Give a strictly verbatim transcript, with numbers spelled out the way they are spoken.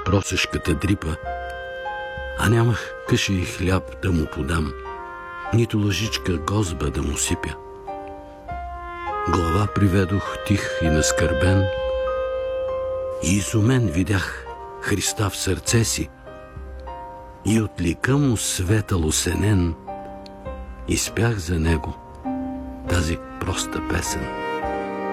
просешката дрипа, а нямах каша и хляб да му подам, нито лъжичка гозба да му сипя. Глава приведох тих и наскърбен и изумен видях Христа в сърце си и от лика му светъл осенен изпях за него тази проста песен.